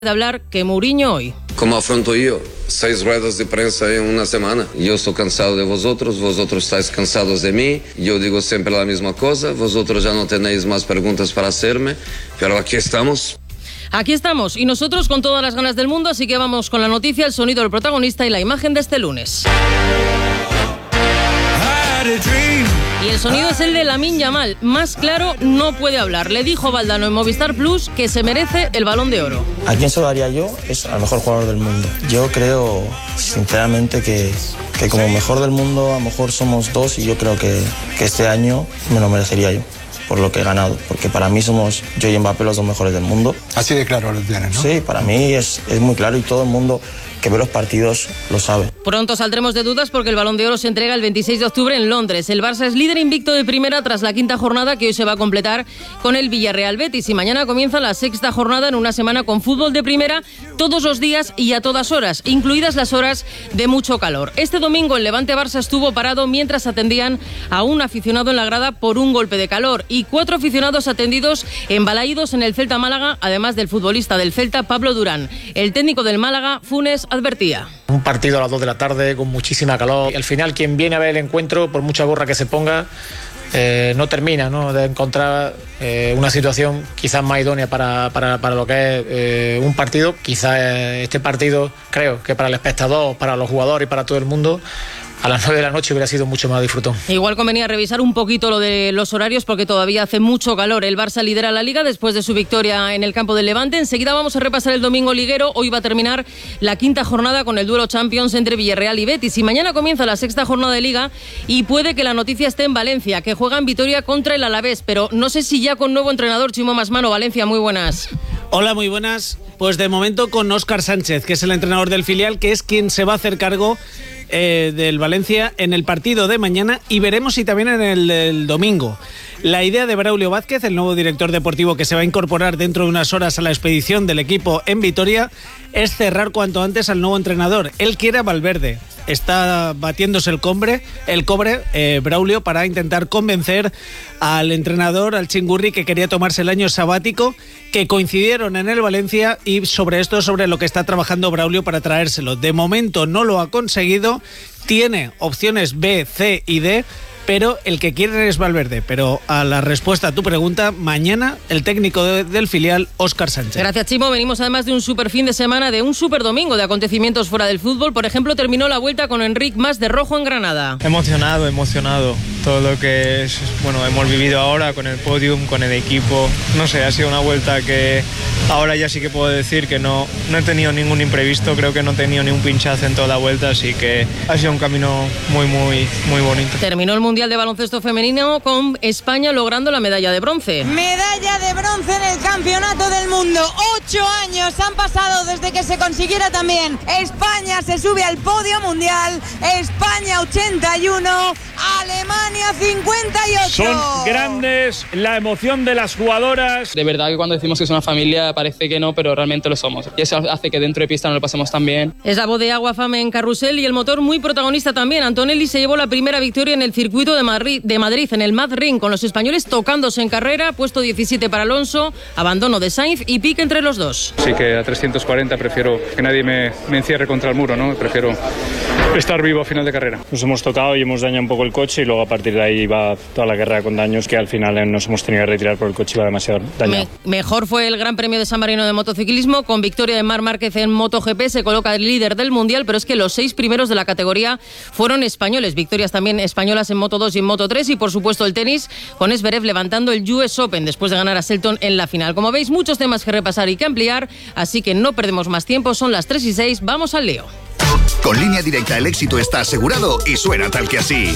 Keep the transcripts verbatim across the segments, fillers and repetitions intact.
de hablar que Mourinho hoy. ¿Cómo afronto yo? Seis ruedas de prensa en una semana. Yo estoy cansado de vosotros, vosotros estáis cansados de mí. Yo digo siempre la misma cosa, vosotros ya no tenéis más preguntas para hacerme, pero aquí estamos. Aquí estamos, y nosotros con todas las ganas del mundo, así que vamos con la noticia, el sonido del protagonista y la imagen de este lunes. Y el sonido es el de Lamine Yamal. Más claro no puede hablar. Le dijo Valdano en Movistar Plus que se merece el Balón de Oro. ¿A quién se lo daría yo? Es al mejor jugador del mundo. Yo creo, sinceramente, que, que como mejor del mundo, a lo mejor somos dos, y yo creo que, que este año me lo merecería yo, por lo que he ganado. Porque para mí somos yo y Mbappé los dos mejores del mundo. Así de claro lo tienes, ¿no? Sí, para mí es, es muy claro, y todo el mundo que ve los partidos lo sabe. Pronto saldremos de dudas porque el Balón de Oro se entrega el veintiséis de octubre en Londres. El Barça es líder invicto de primera tras la quinta jornada que hoy se va a completar con el Villarreal Betis, y mañana comienza la sexta jornada en una semana con fútbol de primera todos los días y a todas horas, incluidas las horas de mucho calor. Este domingo el Levante Barça estuvo parado mientras atendían a un aficionado en la grada por un golpe de calor, y cuatro aficionados atendidos en Balaídos en el Celta Málaga, además del futbolista del Celta Pablo Durán. El técnico del Málaga, Funes, advertía. Un partido a las dos de la tarde con muchísima calor. Al final, quien viene a ver el encuentro, por mucha gorra que se ponga, eh, no termina, ¿no?, de encontrar eh, una situación quizás más idónea para, para, para lo que es eh, un partido. Quizás eh, este partido, creo que para el espectador, para los jugadores y para todo el mundo, a las nueve de la noche hubiera sido mucho más disfrutón. Igual convenía revisar un poquito lo de los horarios porque todavía hace mucho calor. El Barça lidera la Liga después de su victoria en el campo del Levante. Enseguida vamos a repasar el domingo liguero. Hoy va a terminar la quinta jornada con el duelo Champions entre Villarreal y Betis. Y mañana comienza la sexta jornada de Liga, y puede que la noticia esté en Valencia, que juega en Vitoria contra el Alavés. Pero no sé si ya con nuevo entrenador. Chimo Masmano, Valencia, muy buenas. Hola, muy buenas. Pues de momento con Óscar Sánchez, que es el entrenador del filial, que es quien se va a hacer cargo eh, del Valencia en el partido de mañana, y veremos si también en el del domingo. La idea de Braulio Vázquez, el nuevo director deportivo que se va a incorporar dentro de unas horas a la expedición del equipo en Vitoria, es cerrar cuanto antes al nuevo entrenador. Él quiere a Valverde. Está batiéndose el cobre, el cobre eh, Braulio, para intentar convencer al entrenador, al Chingurri, que quería tomarse el año sabático, que coincidieron en el Valencia, y sobre esto, sobre lo que está trabajando Braulio para traérselo. De momento no lo ha conseguido, tiene opciones B, C y D, pero el que quiere es Valverde. Pero a la respuesta a tu pregunta, mañana el técnico de, del filial, Óscar Sánchez. Gracias, Chimo. Venimos además de un super fin de semana, de un super domingo de acontecimientos fuera del fútbol. Por ejemplo, terminó la vuelta con Enric Mas de rojo en Granada. Emocionado, emocionado. Todo lo que es, bueno, hemos vivido ahora con el podium, con el equipo. No sé, ha sido una vuelta que ahora ya sí que puedo decir que no, no he tenido ningún imprevisto. Creo que no he tenido ni un pinchazo en toda la vuelta, así que ha sido un camino muy, muy, muy bonito. Terminó el Mundial de Baloncesto Femenino con España logrando la medalla de bronce. Medalla de bronce en el Campeonato del Mundo. Ocho años han pasado desde que se consiguiera también. España se sube al podio mundial. España ochenta y uno, Alemania cincuenta y ocho. Son grandes, la emoción de las jugadoras. De verdad que cuando decimos que es una familia parece que no, pero realmente lo somos. Y eso hace que dentro de pista nos lo pasemos tan bien. Es la voz de Agua Fame en carrusel, y el motor muy protagonista también. Antonelli se llevó la primera victoria en el circuito de Madrid, de Madrid en el Mad Ring, con los españoles tocándose en carrera. Puesto diecisiete para Alonso, abandono de Sainz y pique entre los dos. Sí, que a trescientos cuarenta prefiero que nadie me, me encierre contra el muro, ¿no? Prefiero estar vivo a final de carrera. Nos hemos tocado y hemos dañado un poco el coche, y luego a partir de ahí va toda la carrera con daños, que al final nos hemos tenido que retirar porque el coche iba demasiado dañado. Me, mejor fue el Gran Premio de San Marino de motociclismo, con victoria de Marc Márquez en MotoGP. Se coloca el líder del Mundial, pero es que los seis primeros de la categoría fueron españoles. Victorias también españolas en Moto dos y en Moto tres, y por supuesto el tenis, con Zverev levantando el U S Open después de ganar a Selton en la final. Como veis, muchos temas que repasar y que ampliar, así que no perdemos más tiempo. Son las tres y seis, vamos al lío. Con Línea Directa el éxito está asegurado y suena tal que así.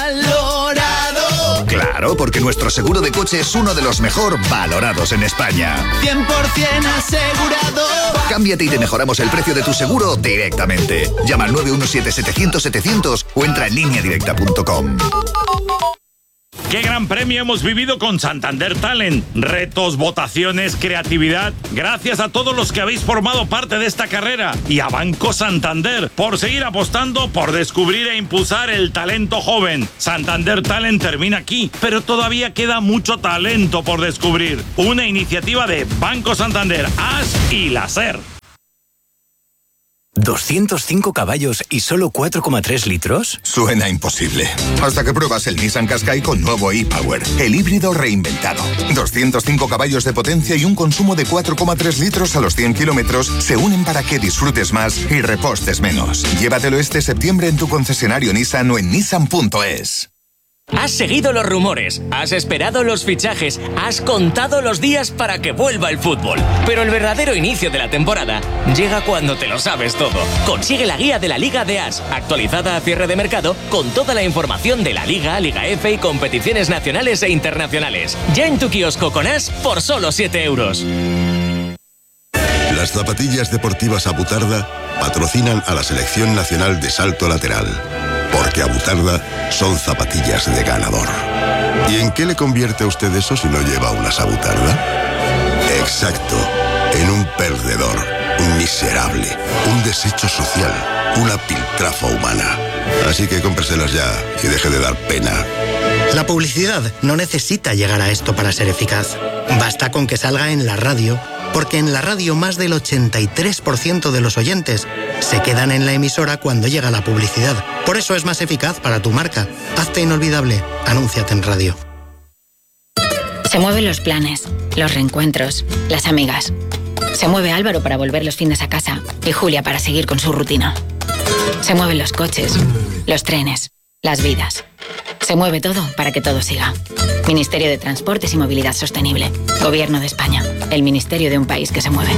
¡Valorado! Claro, porque nuestro seguro de coche es uno de los mejor valorados en España. cien por ciento asegurado. Cámbiate y te mejoramos el precio de tu seguro directamente. Llama al nueve uno siete, setecientos, setecientos o entra en línea directa punto com. ¡Qué gran premio hemos vivido con Santander Talent! Retos, votaciones, creatividad. Gracias a todos los que habéis formado parte de esta carrera y a Banco Santander por seguir apostando por descubrir e impulsar el talento joven. Santander Talent termina aquí, pero todavía queda mucho talento por descubrir. Una iniciativa de Banco Santander, A S y la SER. ¿doscientos cinco caballos y solo cuatro coma tres litros? Suena imposible. Hasta que pruebas el Nissan Qashqai con nuevo e-Power, el híbrido reinventado. doscientos cinco caballos de potencia y un consumo de cuatro coma tres litros a los cien kilómetros se unen para que disfrutes más y repostes menos. Llévatelo este septiembre en tu concesionario Nissan o en nissan punto es. Has seguido los rumores, has esperado los fichajes, has contado los días para que vuelva el fútbol. Pero el verdadero inicio de la temporada llega cuando te lo sabes todo. Consigue la guía de la Liga de A S, actualizada a cierre de mercado, con toda la información de la Liga, Liga F y competiciones nacionales e internacionales. Ya en tu kiosco con A S por solo siete euros. Las zapatillas deportivas Abutarda patrocinan a la Selección Nacional de Salto Lateral. Porque Abutarda son zapatillas de ganador. ¿Y en qué le convierte a usted eso si no lleva unas Abutarda? Exacto, en un perdedor, un miserable, un desecho social, una piltrafa humana. Así que cómpreselas ya y deje de dar pena. La publicidad no necesita llegar a esto para ser eficaz. Basta con que salga en la radio, porque en la radio más del ochenta y tres por ciento de los oyentes se quedan en la emisora cuando llega la publicidad. Por eso es más eficaz para tu marca. Hazte inolvidable. Anúnciate en radio. Se mueven los planes, los reencuentros, las amigas. Se mueve Álvaro para volver los fines a casa y Julia para seguir con su rutina. Se mueven los coches, los trenes, las vidas. Se mueve todo para que todo siga. Ministerio de Transportes y Movilidad Sostenible. Gobierno de España. El ministerio de un país que se mueve.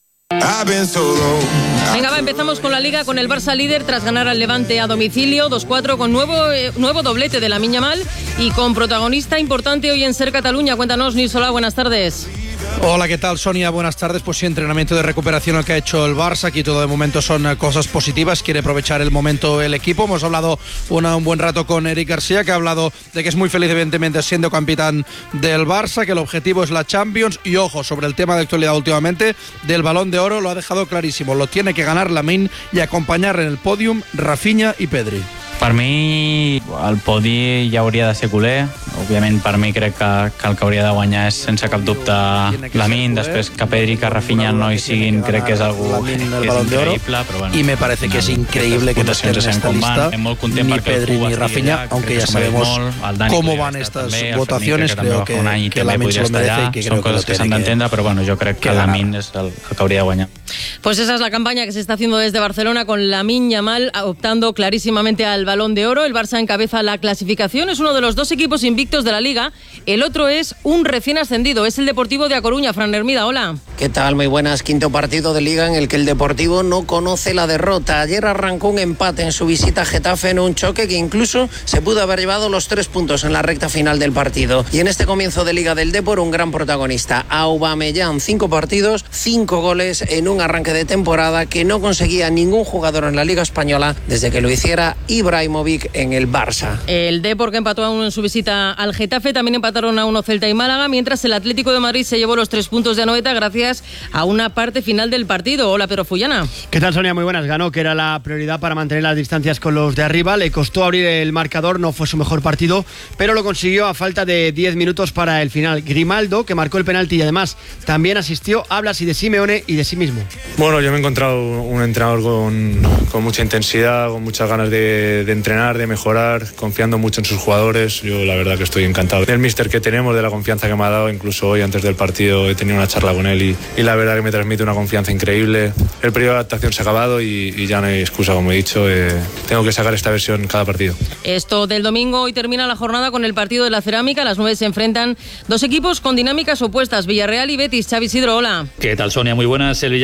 Venga, va, empezamos con la Liga, con el Barça líder tras ganar al Levante a domicilio dos cuatro con nuevo, eh, nuevo doblete de Lamine Yamal y con protagonista importante hoy en SER Cataluña. Cuéntanos, Nils Solà, buenas tardes. Hola, ¿qué tal, Sonia? Buenas tardes. Pues sí, entrenamiento de recuperación el que ha hecho el Barça. Aquí todo de momento son cosas positivas. Quiere aprovechar el momento el equipo. Hemos hablado una, un buen rato con Eric García, que ha hablado de que es muy feliz, evidentemente, siendo capitán del Barça, que el objetivo es la Champions. Y ojo, sobre el tema de actualidad últimamente, del Balón de Oro, lo ha dejado clarísimo. Lo tiene que ganar Lamine y acompañar en el podium Rafinha i Pedri. Per mi, el podi ja hauria de ser culer. Òbviament, per mi crec que, que el que hauria de guanyar és, sense cap dubte, Lamine. Després que Pedri i que Rafinha no hi siguin, crec que és algo que és increïble. Però bueno, y me parece que es increíble que no estén en esta lista ni Pedri ni Rafinha, aunque ya sabemos cómo van estas votaciones. Creo que, que Lamine se lo merece y que creo que lo tiene que, però bueno, jo crec que Lamine és el, el que hauria de guanyar. Pues esa es la campaña que se está haciendo desde Barcelona con Lamine Yamal optando clarísimamente al Balón de Oro. El Barça encabeza la clasificación, es uno de los dos equipos invictos de la Liga. El otro es un recién ascendido, es el Deportivo de A Coruña. Fran Hermida, hola. ¿Qué tal? Muy buenas. Quinto partido de Liga en el que el Deportivo no conoce la derrota. Ayer arrancó un empate en su visita a Getafe en un choque que incluso se pudo haber llevado los tres puntos en la recta final del partido. Y en este comienzo de Liga del Depor, un gran protagonista, Aubameyang. Cinco partidos, cinco goles en un arranque de temporada que no conseguía ningún jugador en la Liga Española desde que lo hiciera Ibrahimovic en el Barça. El Depor, que empató a uno en su visita al Getafe, también empataron a uno Celta y Málaga, mientras el Atlético de Madrid se llevó los tres puntos de Anoeta gracias a una parte final del partido. Hola, Pedro Fullana. ¿Qué tal, Sonia? Muy buenas. Ganó, que era la prioridad para mantener las distancias con los de arriba. Le costó abrir el marcador, no fue su mejor partido, pero lo consiguió a falta de diez minutos para el final. Grimaldo, que marcó el penalti y además también asistió, habla así de Simeone y de sí mismo. Bueno, yo me he encontrado un entrenador con, con mucha intensidad, con muchas ganas de, de entrenar, de mejorar, confiando mucho en sus jugadores. Yo la verdad que estoy encantado del míster que tenemos, de la confianza que me ha dado. Incluso hoy antes del partido he tenido una charla con él y, y la verdad que me transmite una confianza increíble. El periodo de adaptación se ha acabado y, y ya no hay excusa, como he dicho. Eh, tengo que sacar esta versión cada partido. Esto del domingo, hoy termina la jornada con el partido de la Cerámica. A las nueve se enfrentan dos equipos con dinámicas opuestas, Villarreal y Betis. Xavi Isidro, hola. ¿Qué tal, Sonia? Muy buenas. El Villarreal llega en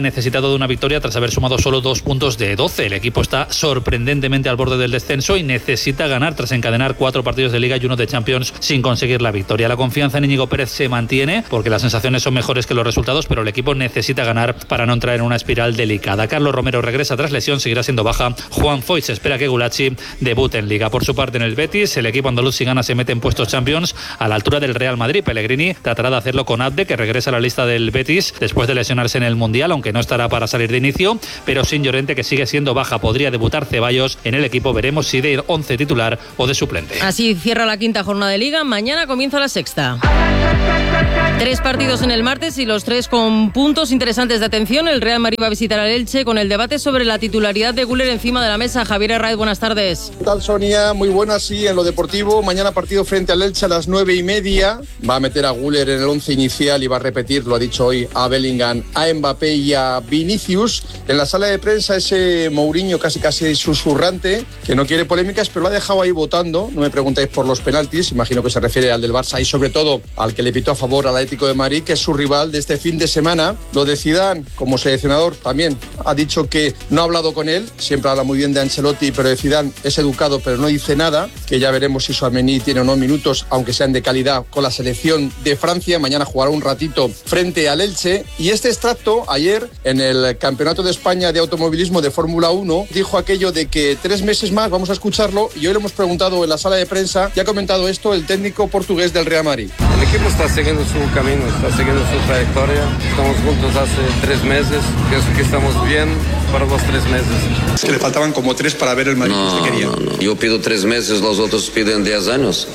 necesitado de una victoria tras haber sumado solo dos puntos de doce. El equipo está sorprendentemente al borde del descenso y necesita ganar tras encadenar cuatro partidos de Liga y uno de Champions sin conseguir la victoria. La confianza en Íñigo Pérez se mantiene porque las sensaciones son mejores que los resultados, pero el equipo necesita ganar para no entrar en una espiral delicada. Carlos Romero regresa tras lesión, seguirá siendo baja. Juan Foyt se espera que Gulachi debute en Liga. Por su parte, en el Betis, el equipo andaluz, si gana, se mete en puestos Champions a la altura del Real Madrid. Pellegrini tratará de hacerlo con Abde, que regresa a la lista del Betis después de lesionarse en el Mundial, aunque no estará para salir de inicio, pero sin Llorente, que sigue siendo baja. Podría debutar Ceballos en el equipo. Veremos si de once titular o de suplente. Así cierra la quinta jornada de Liga. Mañana comienza la sexta. Tres partidos en el martes y los tres con puntos interesantes de atención. El Real Madrid va a visitar al Elche con el debate sobre la titularidad de Güler encima de la mesa. Javier Herraiz, buenas tardes. ¿Qué tal, Sonia? Muy buenas, sí, en lo deportivo. Mañana partido frente al Elche a las nueve y media. Va a meter a Güler en el once inicial y va a repetir, lo ha dicho hoy, a Bellingham, a Mbappé y a Vinicius. En la sala de prensa ese Mourinho casi casi susurrante, que no quiere polémicas, pero lo ha dejado ahí votando. No me preguntáis por los penaltis, imagino que se refiere al del Barça y sobre todo al que le pitó a favor al Atlético de Madrid, que es su rival de este fin de semana. Lo de Zidane, como seleccionador, también ha dicho que no ha hablado con él, siempre habla muy bien de Ancelotti, pero de Zidane es educado, pero no dice nada, que ya veremos si Tchouaméni tiene o no minutos, aunque sean de calidad, con la selección de Francia. Mañana jugará un ratito frente al Elche. Y este extracto, ayer, en el Campeonato de España de Automovilismo de Fórmula uno, dijo aquello de que tres meses más, vamos a escucharlo, y hoy lo hemos preguntado en la sala de prensa, y ha comentado esto el técnico portugués del Real Madrid. El equipo está siguiendo su camino, está siguiendo su trayectoria. Estamos juntos hace tres meses. Pienso que estamos bien para los tres meses. Es que le faltaban como tres para ver el Madrid no, que usted quería. No, no. Yo pido tres meses, los otros piden diez años.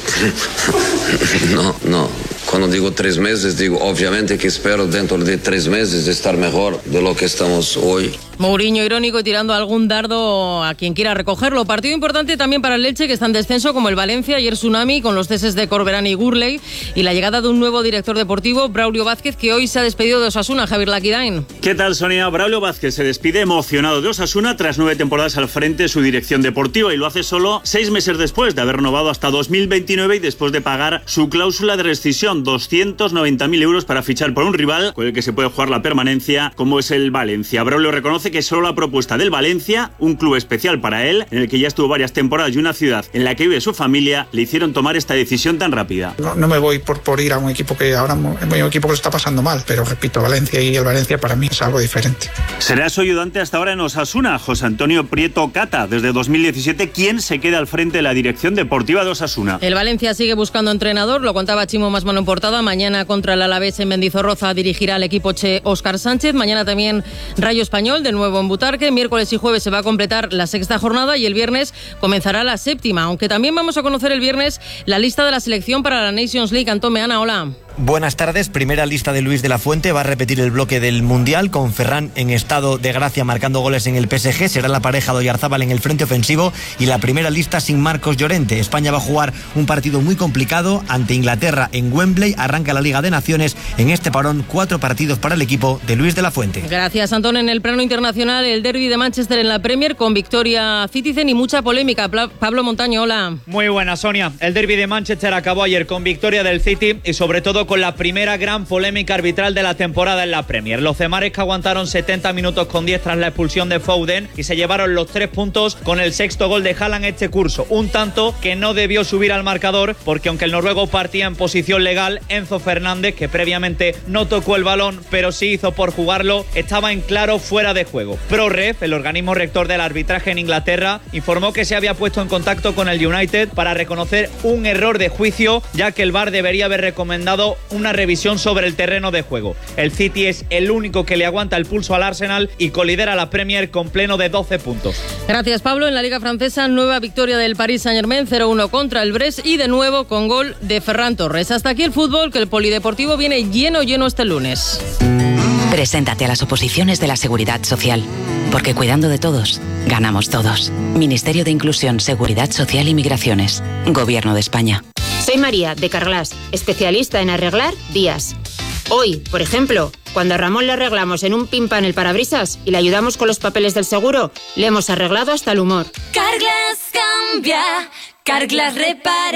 no, no. Cuando digo tres meses, digo obviamente que espero dentro de tres meses estar mejor de lo que estamos hoy. Mourinho irónico y tirando algún dardo a quien quiera recogerlo. Partido importante también para el Elche, que está en descenso, como el Valencia. Ayer tsunami con los ceses de Corberán y Gurley y la llegada de un nuevo director deportivo, Braulio Vázquez, que hoy se ha despedido de Osasuna. Javier Laquidain. ¿Qué tal, Sonia? Braulio Vázquez se despide emocionado de Osasuna tras nueve temporadas al frente de su dirección deportiva, y lo hace solo seis meses después de haber renovado hasta dos mil veintinueve y después de pagar su cláusula de rescisión, doscientos noventa mil euros para fichar por un rival con el que se puede jugar la permanencia, como es el Valencia. Braulio reconoce que solo la propuesta del Valencia, un club especial para él, en el que ya estuvo varias temporadas y una ciudad en la que vive su familia, le hicieron tomar esta decisión tan rápida. No, no me voy por, por ir a un equipo que ahora es un equipo que lo está pasando mal, pero repito, Valencia y el Valencia para mí es algo diferente. Será su ayudante hasta ahora en Osasuna, José Antonio Prieto Cata, desde dos mil diecisiete, quien se queda al frente de la dirección deportiva de Osasuna. El Valencia sigue buscando entrenador, lo contaba Chimo Masmano en portada. Mañana contra el Alavés en Mendizorroza dirigirá al equipo che Óscar Sánchez. Mañana también Rayo Español, de nuevo en Butarque. Miércoles y jueves se va a completar la sexta jornada y el viernes comenzará la séptima, aunque también vamos a conocer el viernes la lista de la selección para la Nations League. Antón Meana, hola. Buenas tardes. Primera lista de Luis de la Fuente. Va a repetir el bloque del Mundial con Ferran en estado de gracia marcando goles en el P S G. Será la pareja de Oyarzábal en el frente ofensivo y la primera lista sin Marcos Llorente. España va a jugar un partido muy complicado ante Inglaterra en Wembley. Arranca la Liga de Naciones. En este parón, cuatro partidos para el equipo de Luis de la Fuente. Gracias, Antón. En el plano internacional, el derbi de Manchester en la Premier con victoria Citizen y mucha polémica. Pablo Montaño, hola. Muy buena, Sonia. El derbi de Manchester acabó ayer con victoria del City y sobre todo con la primera gran polémica arbitral de la temporada en la Premier. Los cemares que aguantaron setenta minutos con diez tras la expulsión de Foden y se llevaron los tres puntos con el sexto gol de Haaland este curso. Un tanto que no debió subir al marcador porque aunque el noruego partía en posición legal, Enzo Fernández, que previamente no tocó el balón pero sí hizo por jugarlo, estaba en claro fuera de juego. ProRef, el organismo rector del arbitraje en Inglaterra, informó que se había puesto en contacto con el United para reconocer un error de juicio, ya que el V A R debería haber recomendado una revisión sobre el terreno de juego. El City es el único que le aguanta el pulso al Arsenal y colidera la Premier con pleno de doce puntos. Gracias, Pablo. En la Liga Francesa, nueva victoria del Paris Saint-Germain, cero uno contra el Brest y de nuevo con gol de Ferran Torres. Hasta aquí el fútbol, que el polideportivo viene lleno, lleno este lunes. Preséntate a las oposiciones de la Seguridad Social, porque cuidando de todos, ganamos todos. Ministerio de Inclusión, Seguridad Social y Migraciones. Gobierno de España. Soy María, de Carglass, especialista en arreglar vías. Hoy, por ejemplo, cuando a Ramón le arreglamos en un pin pan el parabrisas y le ayudamos con los papeles del seguro, le hemos arreglado hasta el humor. Carglass cambia, Carglass repara.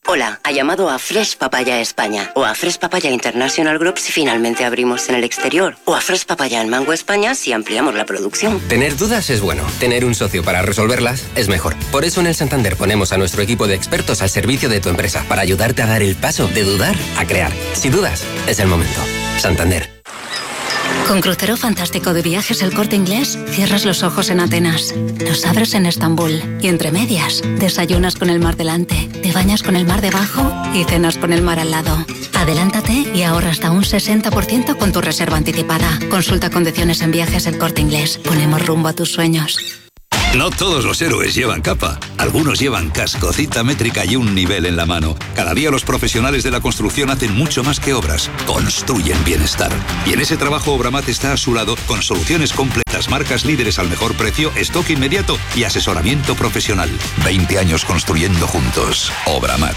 Hola, ha llamado a Fresh Papaya España o a Fresh Papaya International Group si finalmente abrimos en el exterior o a Fresh Papaya en Mango España si ampliamos la producción. Tener dudas es bueno, tener un socio para resolverlas es mejor. Por eso en el Santander ponemos a nuestro equipo de expertos al servicio de tu empresa para ayudarte a dar el paso de dudar a crear. Si dudas, es el momento. Santander. Con Crucero Fantástico de Viajes El Corte Inglés, cierras los ojos en Atenas, los abres en Estambul y entre medias, desayunas con el mar delante, te bañas con el mar debajo y cenas con el mar al lado. Adelántate y ahorra hasta un sesenta por ciento con tu reserva anticipada. Consulta condiciones en Viajes El Corte Inglés. Ponemos rumbo a tus sueños. No todos los héroes llevan capa. Algunos llevan casco, cinta métrica y un nivel en la mano. Cada día los profesionales de la construcción hacen mucho más que obras. Construyen bienestar. Y en ese trabajo Obramat está a su lado con soluciones completas, marcas líderes al mejor precio, stock inmediato y asesoramiento profesional. veinte años construyendo juntos. Obramat.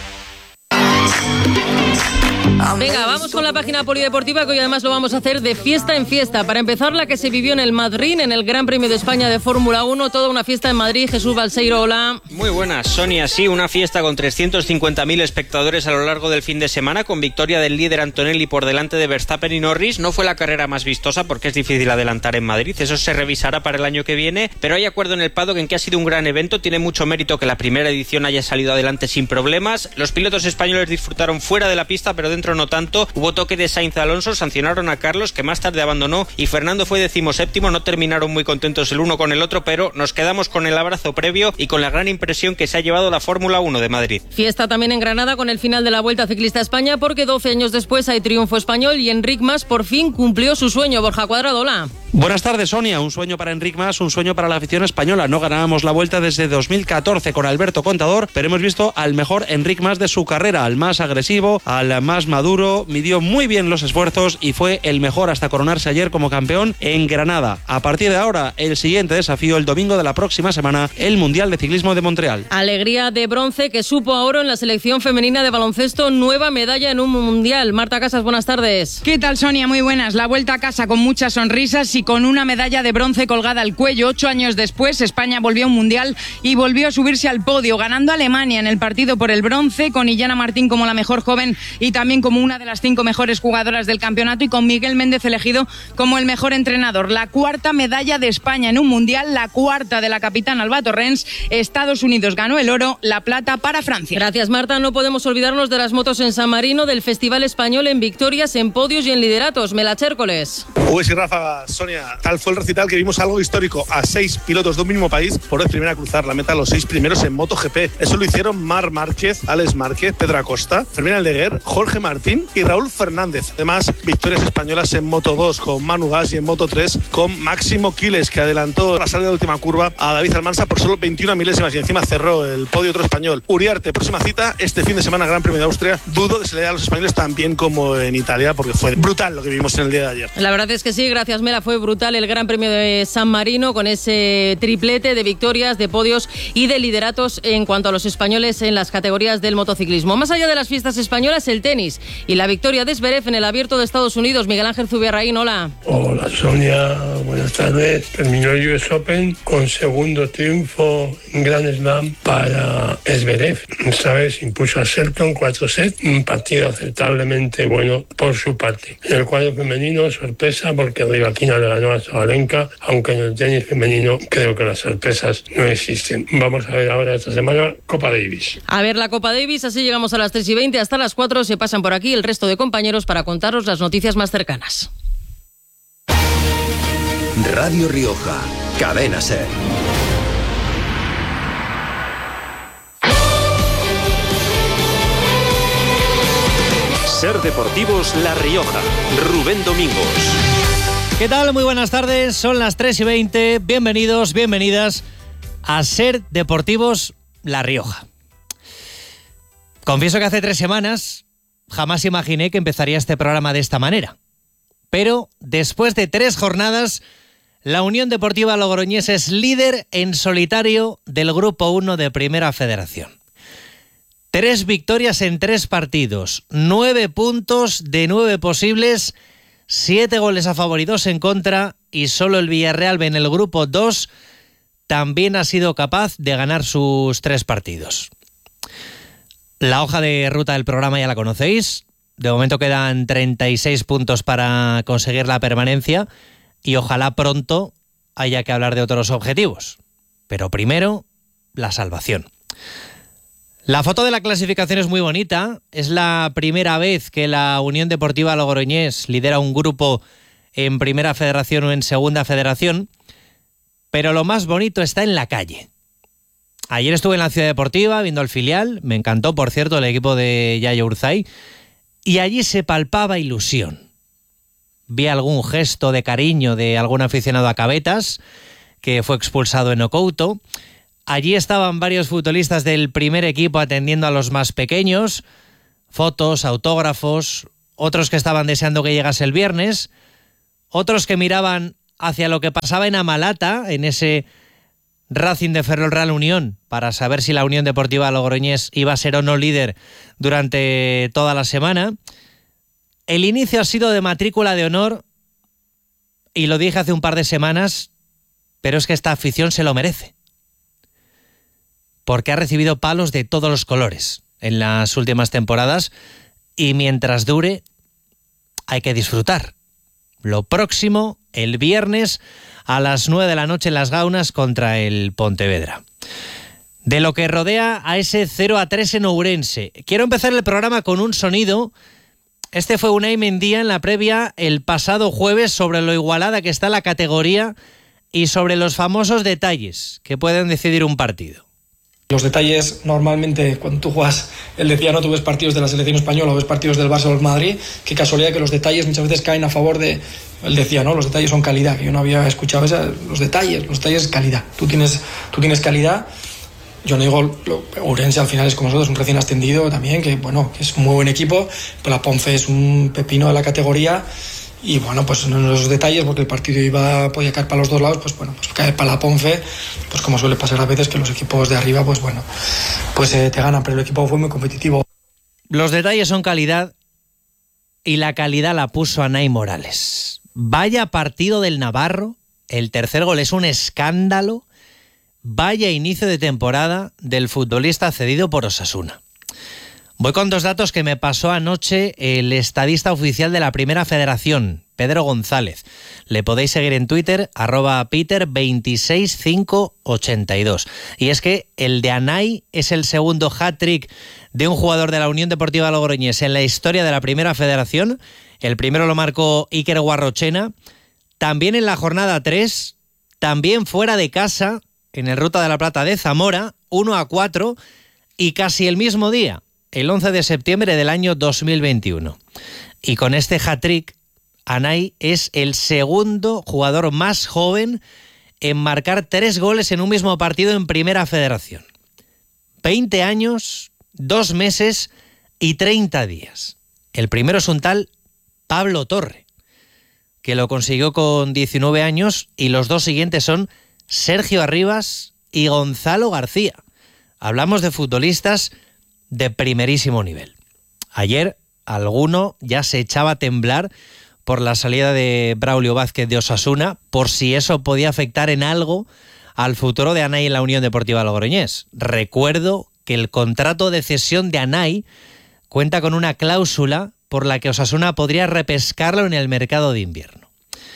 Venga, vamos con la página polideportiva, que hoy además lo vamos a hacer de fiesta en fiesta. Para empezar, la que se vivió en el Madrid, en el Gran Premio de España de Fórmula uno, toda una fiesta en Madrid. Jesús Balseiro, hola. Muy buenas, Sonia. Sí, una fiesta con trescientos cincuenta mil espectadores a lo largo del fin de semana, con victoria del líder Antonelli por delante de Verstappen y Norris. No fue la carrera más vistosa porque es difícil adelantar en Madrid, eso se revisará para el año que viene, pero hay acuerdo en el paddock en que ha sido un gran evento. Tiene mucho mérito que la primera edición haya salido adelante sin problemas. Los pilotos españoles disfrutaron fuera de la pista, pero dentro no tanto. Hubo toque de Sainz Alonso, sancionaron a Carlos, que más tarde abandonó, y Fernando fue decimoséptimo. No terminaron muy contentos el uno con el otro, pero nos quedamos con el abrazo previo y con la gran impresión que se ha llevado la Fórmula uno de Madrid. Fiesta también en Granada con el final de la Vuelta Ciclista a España, porque doce años después hay triunfo español y Enric Mas por fin cumplió su sueño. Borja Cuadrado, hola. Buenas tardes, Sonia. Un sueño para Enric Mas, un sueño para la afición española. No ganábamos la Vuelta desde dos mil catorce con Alberto Contador, pero hemos visto al mejor Enric Mas de su carrera, al más agresivo, al más maduro. Midió muy bien los esfuerzos y fue el mejor hasta coronarse ayer como campeón en Granada. A partir de ahora, el siguiente desafío, el domingo de la próxima semana, el Mundial de Ciclismo de Montreal. Alegría de bronce que supo a oro en la selección femenina de baloncesto, nueva medalla en un Mundial. Marta Casas, buenas tardes. ¿Qué tal, Sonia? Muy buenas. La vuelta a casa con muchas sonrisas y con una medalla de bronce colgada al cuello. Ocho años después, España volvió a un Mundial y volvió a subirse al podio, ganando a Alemania en el partido por el bronce, con Illana Martín como la mejor joven y también como una de las cinco mejores jugadoras del campeonato, y con Miguel Méndez elegido como el mejor entrenador. La cuarta medalla de España en un Mundial, la cuarta de la capitana Alba Torrens. Estados Unidos ganó el oro, la plata para Francia. Gracias, Marta. No podemos olvidarnos de las motos en San Marino, del Festival Español en victorias, en podios y en lideratos. Melachércoles. Uy, sí, Rafa, Sonia, tal fue el recital que vimos algo histórico. A seis pilotos de un mismo país por vez primera a cruzar la meta, los seis primeros en MotoGP. Eso lo hicieron Marc Márquez, Alex Márquez, Pedro Acosta, Fermín Aldeguer, Jorge Martín y Raúl Fernández. Además, victorias españolas en Moto dos con Manu Gas y en Moto tres con Máximo Quiles, que adelantó la salida de última curva a David Almansa por solo veintiuna milésimas y encima cerró el podio otro español. Uriarte, próxima cita este fin de semana, Gran Premio de Austria. Dudo de se le dé a los españoles tan bien como en Italia, porque fue brutal lo que vimos en el día de ayer. La verdad es que sí, gracias Mela, fue brutal el Gran Premio de San Marino, con ese triplete de victorias, de podios y de lideratos en cuanto a los españoles en las categorías del motociclismo. Más allá de las fiestas españolas, el tenis y la victoria de Zverev en el Abierto de Estados Unidos. Miguel Ángel Zubiarraín, hola. Hola, Sonia, buenas tardes. Terminó el U S Open con segundo triunfo en Grand Slam para Zverev. Esta vez impuso a Shelton cuatro sets, un partido aceptablemente bueno por su parte. En el cuadro femenino, sorpresa, porque Rybakina le ganó a Sabalenka, aunque en el tenis femenino creo que las sorpresas no existen. Vamos a ver ahora esta semana Copa Davis. A ver la Copa Davis, así llegamos a las tres y veinte, hasta las cuatro se pasan por aquí el resto de compañeros para contaros las noticias más cercanas. Radio Rioja, Cadena SER. SER Deportivos La Rioja, Rubén Domingos. ¿Qué tal? Muy buenas tardes, son las tres y veinte. Bienvenidos, bienvenidas a SER Deportivos La Rioja. Confieso que hace tres semanas jamás imaginé que empezaría este programa de esta manera. Pero después de tres jornadas, la Unión Deportiva Logroñés es líder en solitario del Grupo uno de Primera Federación. Tres victorias en tres partidos, nueve puntos de nueve posibles, siete goles a favor y dos en contra, y solo el Villarreal en el Grupo dos también ha sido capaz de ganar sus tres partidos. La hoja de ruta del programa ya la conocéis. De momento quedan treinta y seis puntos para conseguir la permanencia y ojalá pronto haya que hablar de otros objetivos. Pero primero, la salvación. La foto de la clasificación es muy bonita. Es la primera vez que la Unión Deportiva Logroñés lidera un grupo en Primera Federación o en Segunda Federación. Pero lo más bonito está en la calle. Ayer estuve en la Ciudad Deportiva viendo el filial. Me encantó, por cierto, el equipo de Yayo Urzay. Y allí se palpaba ilusión. Vi algún gesto de cariño de algún aficionado a Cabetas, que fue expulsado en Ocouto. Allí estaban varios futbolistas del primer equipo atendiendo a los más pequeños. Fotos, autógrafos, otros que estaban deseando que llegase el viernes, otros que miraban hacia lo que pasaba en Amalata, en ese Racing de Ferrol Real Unión, para saber si la Unión Deportiva Logroñés iba a ser o no líder durante toda la semana. El inicio ha sido de matrícula de honor, y lo dije hace un par de semanas, pero es que esta afición se lo merece. Porque ha recibido palos de todos los colores en las últimas temporadas, y mientras dure hay que disfrutar. Lo próximo, el viernes, a las nueve de la noche en Las Gaunas contra el Pontevedra. De lo que rodea a ese cero a tres en Ourense. Quiero empezar el programa con un sonido. Este fue Unai Mendía en la previa el pasado jueves sobre lo igualada que está la categoría y sobre los famosos detalles que pueden decidir un partido. Los detalles, normalmente, cuando tú juegas, él decía, no, tú ves partidos de la selección española o ves partidos del Barça o del Madrid, qué casualidad que los detalles muchas veces caen a favor de... Él decía, no, los detalles son calidad, que yo no había escuchado esa, los detalles, los detalles es calidad. Tú tienes, tú tienes calidad. Yo no digo, lo, Ourense al final es como nosotros, un recién ascendido también, que bueno, que es un muy buen equipo, pero la Ponce es un pepino de la categoría. Y bueno, pues en los detalles, porque el partido iba, podía caer para los dos lados, pues bueno, pues cae para la Ponce, pues como suele pasar a veces que los equipos de arriba, pues bueno, pues eh, te ganan, pero el equipo fue muy competitivo. Los detalles son calidad y la calidad la puso Anay Morales. Vaya partido del Navarro, el tercer gol es un escándalo, vaya inicio de temporada del futbolista cedido por Osasuna. Voy con dos datos que me pasó anoche el estadista oficial de la Primera Federación, Pedro González. Le podéis seguir en Twitter, arroba Peter veintiséis cinco ochenta y dos. Y es que el de Anay es el segundo hat-trick de un jugador de la Unión Deportiva Logroñés en la historia de la Primera Federación. El primero lo marcó Iker Guarrochena. También en la jornada tres, también fuera de casa, en el Ruta de la Plata de Zamora, uno a cuatro, y casi el mismo día, el once de septiembre del año dos mil veintiuno. Y con este hat-trick, Anay es el segundo jugador más joven en marcar tres goles en un mismo partido en Primera Federación. veinte años, dos meses y treinta días. El primero es un tal Pablo Torre, que lo consiguió con diecinueve años, y los dos siguientes son Sergio Arribas y Gonzalo García. Hablamos de futbolistas de primerísimo nivel. Ayer alguno ya se echaba a temblar por la salida de Braulio Vázquez de Osasuna, por si eso podía afectar en algo al futuro de Anay en la Unión Deportiva Logroñés. Recuerdo que el contrato de cesión de Anay cuenta con una cláusula por la que Osasuna podría repescarlo en el mercado de invierno.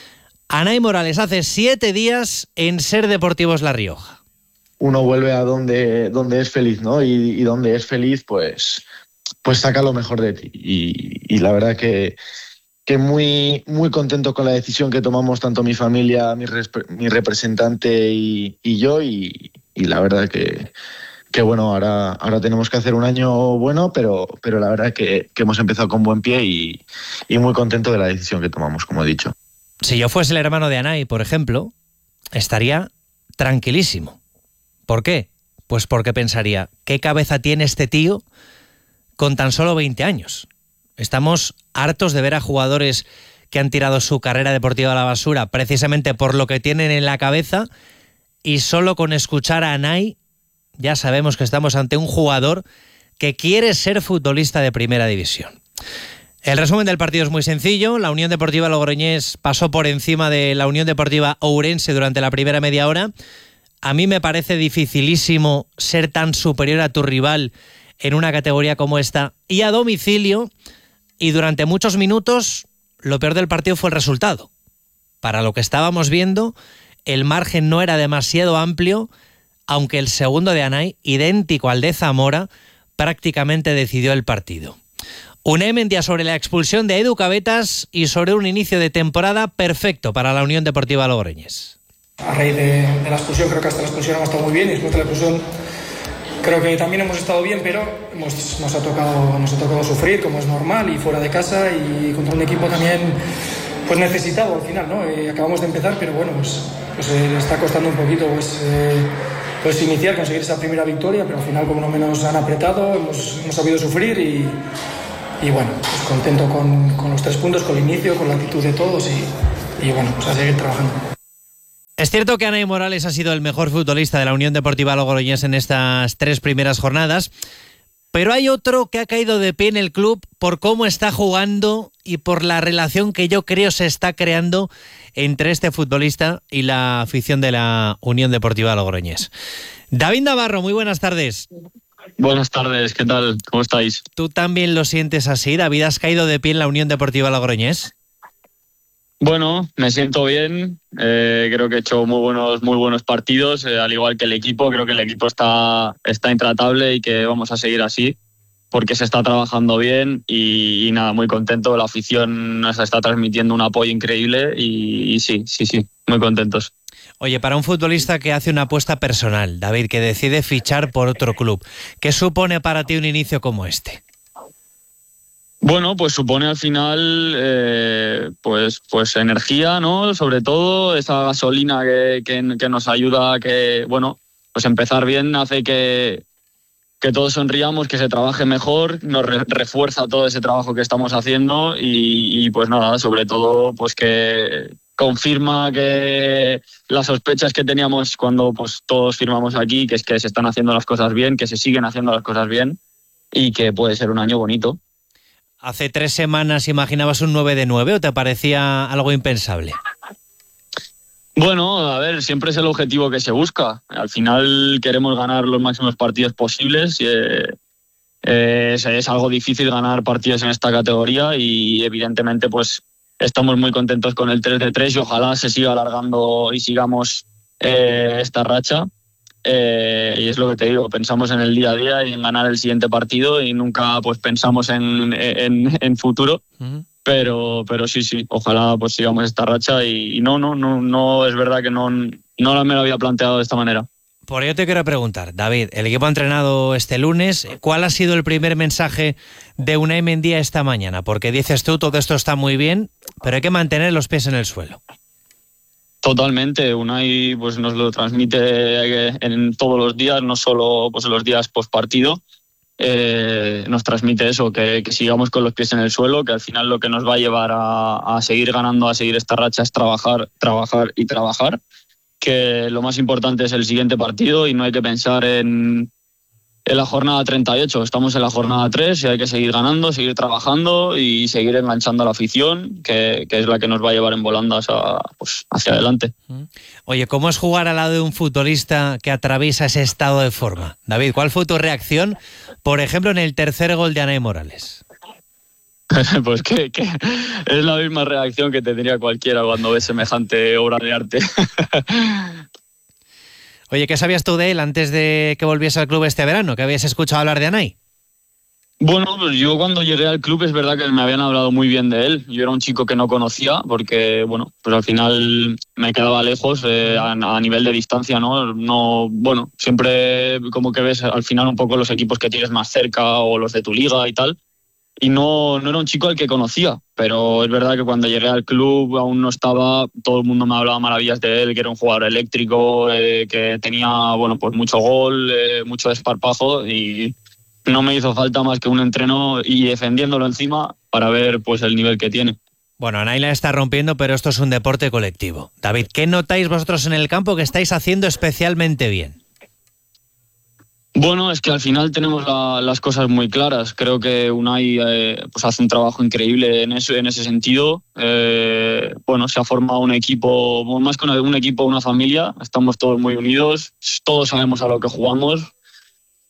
Anay Morales hace siete días en Ser Deportivos La Rioja. Uno vuelve a donde, donde es feliz, ¿no? Y, y donde es feliz, pues, pues saca lo mejor de ti. Y, y la verdad que, que muy, muy contento con la decisión que tomamos tanto mi familia, mi, resp- mi representante y, y yo. Y, y la verdad que, que bueno, ahora, ahora tenemos que hacer un año bueno, pero, pero la verdad que, que hemos empezado con buen pie y, y muy contento de la decisión que tomamos, como he dicho. Si yo fuese el hermano de Anay, por ejemplo, estaría tranquilísimo. ¿Por qué? Pues porque pensaría, ¿qué cabeza tiene este tío con tan solo veinte años? Estamos hartos de ver a jugadores que han tirado su carrera deportiva a la basura precisamente por lo que tienen en la cabeza, y solo con escuchar a Anay ya sabemos que estamos ante un jugador que quiere ser futbolista de primera división. El resumen del partido es muy sencillo. La Unión Deportiva Logroñés pasó por encima de la Unión Deportiva Ourense durante la primera media hora. A mí me parece dificilísimo ser tan superior a tu rival en una categoría como esta y a domicilio, y durante muchos minutos lo peor del partido fue el resultado. Para lo que estábamos viendo, el margen no era demasiado amplio, aunque el segundo de Anay, idéntico al de Zamora, prácticamente decidió el partido. Unai Mendia sobre la expulsión de Edu Cabetas y sobre un inicio de temporada perfecto para la Unión Deportiva Logroñés. A raíz de, de la expulsión, creo que hasta la expulsión hemos estado muy bien, y después de la expulsión creo que también hemos estado bien, pero hemos, nos, ha tocado, nos ha tocado sufrir, como es normal, y fuera de casa, y contra un equipo también pues necesitado al final, ¿no? Eh, acabamos de empezar, pero bueno, pues, pues eh, le está costando un poquito pues, eh, pues iniciar, conseguir esa primera victoria, pero al final como no menos han apretado, hemos, hemos sabido sufrir y, y bueno, pues contento con, con los tres puntos, con el inicio, con la actitud de todos y, y bueno, pues a seguir trabajando. Es cierto que Anay Morales ha sido el mejor futbolista de la Unión Deportiva Logroñés en estas tres primeras jornadas, pero hay otro que ha caído de pie en el club por cómo está jugando y por la relación que yo creo se está creando entre este futbolista y la afición de la Unión Deportiva Logroñés. David Navarro, muy buenas tardes. Buenas tardes, ¿qué tal? ¿Cómo estáis? ¿Tú también lo sientes así, David? ¿Has caído de pie en la Unión Deportiva Logroñés? Bueno, me siento bien, eh, creo que he hecho muy buenos, muy buenos partidos, eh, al igual que el equipo. Creo que el equipo está, está intratable y que vamos a seguir así, porque se está trabajando bien y, y nada, muy contento. La afición nos está transmitiendo un apoyo increíble y, y sí, sí, sí, muy contentos. Oye, para un futbolista que hace una apuesta personal, David, que decide fichar por otro club, ¿qué supone para ti un inicio como este? Bueno, pues supone al final eh, pues, pues energía, ¿no? Sobre todo esa gasolina que, que, que nos ayuda a que, bueno, pues empezar bien hace que, que todos sonriamos, que se trabaje mejor, nos re- refuerza todo ese trabajo que estamos haciendo y, y pues nada, sobre todo pues que confirma que las sospechas que teníamos cuando pues todos firmamos aquí, que es que se están haciendo las cosas bien, que se siguen haciendo las cosas bien y que puede ser un año bonito. ¿Hace tres semanas imaginabas un nueve de nueve o te parecía algo impensable? Bueno, a ver, siempre es el objetivo que se busca. Al final queremos ganar los máximos partidos posibles. Eh, eh, es, es algo difícil ganar partidos en esta categoría y evidentemente pues estamos muy contentos con el tres de tres y ojalá se siga alargando y sigamos eh, esta racha. Eh, y es lo que te digo, pensamos en el día a día y en ganar el siguiente partido y nunca pues pensamos en, en, en futuro. Uh-huh. Pero, pero sí, sí, ojalá pues sigamos esta racha y, y no, no, no, no es verdad que no, no me lo había planteado de esta manera. Por ello te quiero preguntar, David, el equipo ha entrenado este lunes. ¿Cuál ha sido el primer mensaje de Unai Mendia esta mañana? Porque dices tú, todo esto está muy bien, pero hay que mantener los pies en el suelo. Totalmente, Unai pues nos lo transmite en todos los días, no solo pues en los días post partido. Eh, nos transmite eso, que, que sigamos con los pies en el suelo, que al final lo que nos va a llevar a, a seguir ganando, a seguir esta racha es trabajar, trabajar y trabajar, que lo más importante es el siguiente partido y no hay que pensar en, en la jornada treinta y ocho, estamos en la jornada tres y hay que seguir ganando, seguir trabajando y seguir enganchando a la afición, que, que es la que nos va a llevar en volandas a, pues, hacia adelante. Oye, ¿cómo es jugar al lado de un futbolista que atraviesa ese estado de forma? David, ¿cuál fue tu reacción, por ejemplo, en el tercer gol de Anay Morales? Pues que, que es la misma reacción que tendría cualquiera cuando ve semejante obra de arte. Oye, ¿qué sabías tú de él antes de que volviese al club este verano? ¿Que habías escuchado hablar de Anay? Bueno, pues yo cuando llegué al club es verdad que me habían hablado muy bien de él. Yo era un chico que no conocía porque, bueno, pues al final me quedaba lejos eh, a, a nivel de distancia, ¿no? No, bueno, siempre como que ves al final un poco los equipos que tienes más cerca o los de tu liga y tal. Y no, no era un chico al que conocía, pero es verdad que cuando llegué al club aún no estaba, todo el mundo me hablaba maravillas de él, que era un jugador eléctrico, eh, que tenía bueno pues mucho gol, eh, mucho desparpajo y no me hizo falta más que un entreno y defendiéndolo encima para ver pues el nivel que tiene. Bueno, Anay la está rompiendo, pero esto es un deporte colectivo. David, ¿qué notáis vosotros en el campo que estáis haciendo especialmente bien? Bueno, es que al final tenemos la, las cosas muy claras. Creo que Unai eh, pues hace un trabajo increíble en, eso, en ese sentido. Eh, bueno, se ha formado un equipo, más que un equipo, una familia. Estamos todos muy unidos, todos sabemos a lo que jugamos,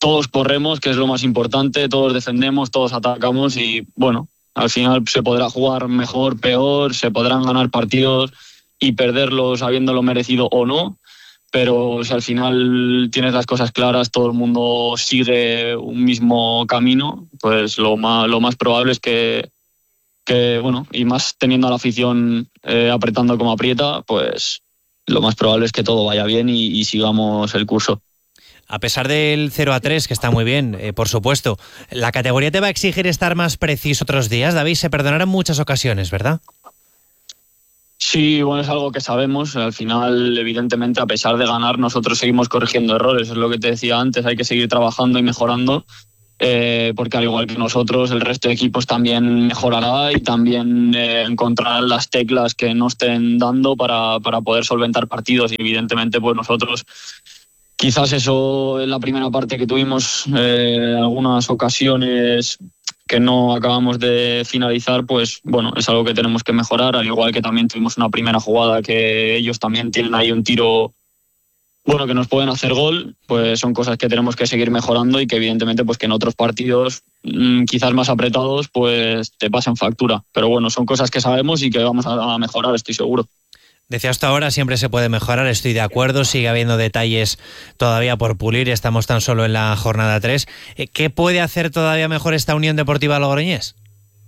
todos corremos, que es lo más importante, todos defendemos, todos atacamos y bueno, al final se podrá jugar mejor, peor, se podrán ganar partidos y perderlos habiéndolo merecido o no, pero si al final tienes las cosas claras, todo el mundo sigue un mismo camino, pues lo más, lo más probable es que, que, bueno, y más teniendo a la afición eh, apretando como aprieta, pues lo más probable es que todo vaya bien y, y sigamos el curso. A pesar del cero a tres, que está muy bien, eh, por supuesto, la categoría te va a exigir estar más preciso otros días, David, se perdonarán muchas ocasiones, ¿verdad? Sí, bueno, es algo que sabemos. Al final, evidentemente, a pesar de ganar, nosotros seguimos corrigiendo errores. Es lo que te decía antes, hay que seguir trabajando y mejorando, eh, porque al igual que nosotros, el resto de equipos también mejorará y también eh, encontrarán las teclas que no estén dando para, para poder solventar partidos. Y evidentemente, pues nosotros... Quizás eso en la primera parte que tuvimos, eh, algunas ocasiones que no acabamos de finalizar, pues bueno, es algo que tenemos que mejorar, al igual que también tuvimos una primera jugada que ellos también tienen ahí un tiro, bueno, que nos pueden hacer gol, pues son cosas que tenemos que seguir mejorando y que evidentemente pues que en otros partidos mmm, quizás más apretados pues te pasen factura, pero bueno, son cosas que sabemos y que vamos a mejorar, estoy seguro. Decía hasta ahora, siempre se puede mejorar, estoy de acuerdo, sigue habiendo detalles todavía por pulir, estamos tan solo en la jornada tres. ¿Qué puede hacer todavía mejor esta Unión Deportiva Logroñés?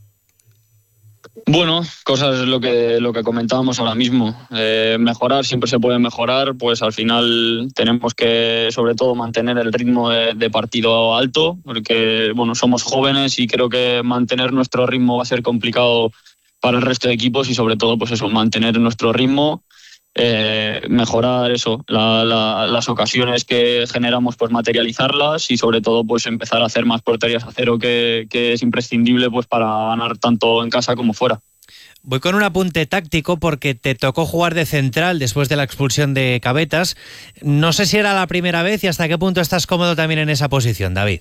Bueno, cosas lo que, lo que comentábamos ahora mismo. Eh, mejorar, siempre se puede mejorar, pues al final tenemos que sobre todo mantener el ritmo de, de partido alto, porque bueno, somos jóvenes y creo que mantener nuestro ritmo va a ser complicado para el resto de equipos y sobre todo pues eso, mantener nuestro ritmo, eh, mejorar eso, la, la, las ocasiones que generamos, pues materializarlas y sobre todo pues empezar a hacer más porterías a cero que, que es imprescindible pues para ganar tanto en casa como fuera. Voy con un apunte táctico porque te tocó jugar de central después de la expulsión de Cabetas. No sé si era la primera vez y hasta qué punto estás cómodo también en esa posición, David.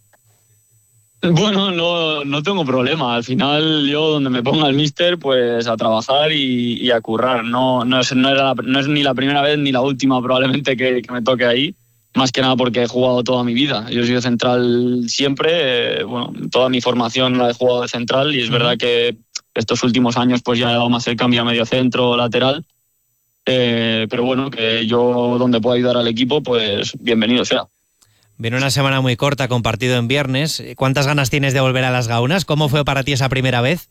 Bueno, no, no tengo problema. Al final yo donde me ponga el míster, pues a trabajar y, y a currar. No, no, es, no, era la, no es ni la primera vez ni la última probablemente que, que me toque ahí. Más que nada porque he jugado toda mi vida. Yo he sido central siempre. Eh, bueno, toda mi formación la he jugado de central y es verdad que estos últimos años pues ya he dado más el cambio a medio centro, lateral. Eh, pero bueno, que yo donde pueda ayudar al equipo, pues bienvenido sea. Viene una semana muy corta, compartido en viernes. ¿Cuántas ganas tienes de volver a las Gaunas? ¿Cómo fue para ti esa primera vez?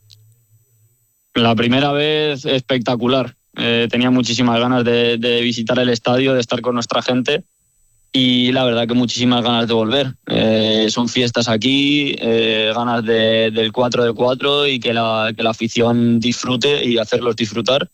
La primera vez espectacular. Eh, tenía muchísimas ganas de, de visitar el estadio, de estar con nuestra gente y la verdad que muchísimas ganas de volver. Eh, son fiestas aquí, eh, ganas de, del cuatro de cuatro y que la, que la afición disfrute y hacerlos disfrutar.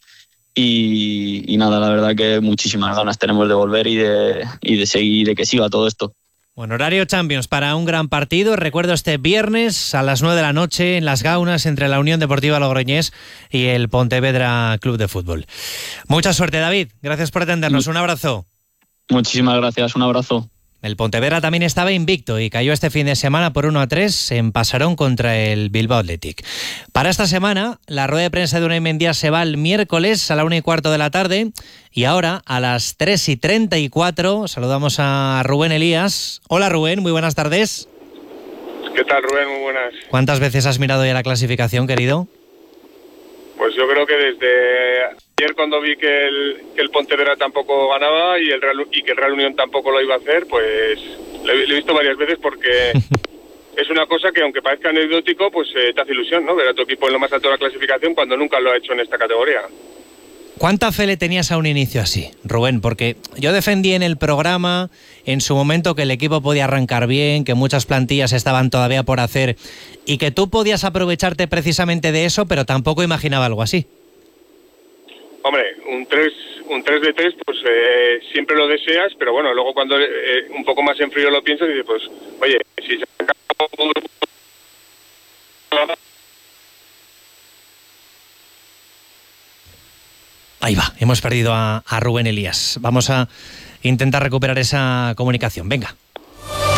Y, y nada, la verdad que muchísimas ganas tenemos de volver y de, y de seguir, de que siga todo esto. Bueno, horario Champions para un gran partido. Recuerdo este viernes a las nueve de la noche en Las Gaunas entre la Unión Deportiva Logroñés y el Pontevedra Club de Fútbol. Mucha suerte, David. Gracias por atendernos. Un abrazo. Muchísimas gracias. Un abrazo. El Pontevedra también estaba invicto y cayó este fin de semana por uno a tres en Pasarón contra el Bilbao Athletic. Para esta semana, la rueda de prensa de Unai Mendía se va el miércoles a la una y cuarto de la tarde y ahora a las tres y treinta y cuatro saludamos a Rubén Elías. Hola Rubén, muy buenas tardes. ¿Qué tal Rubén? Muy buenas. ¿Cuántas veces has mirado ya la clasificación, querido? Pues yo creo que desde ayer cuando vi que el, que el Pontevedra tampoco ganaba y, el Real, y que el Real Unión tampoco lo iba a hacer, pues lo he, lo he visto varias veces porque es una cosa que aunque parezca anecdótico, pues eh, te hace ilusión, ¿no? Ver a tu equipo en lo más alto de la clasificación cuando nunca lo ha hecho en esta categoría. ¿Cuánta fe le tenías a un inicio así, Rubén? Porque yo defendí en el programa en su momento que el equipo podía arrancar bien, que muchas plantillas estaban todavía por hacer y que tú podías aprovecharte precisamente de eso, pero tampoco imaginaba algo así. Hombre, un tres, un tres de tres, pues eh, siempre lo deseas, pero bueno, luego cuando eh, un poco más en frío lo piensas y dices, pues, oye, si se acabó... Ahí va, hemos perdido a, a Rubén Elías. Vamos a intentar recuperar esa comunicación. Venga.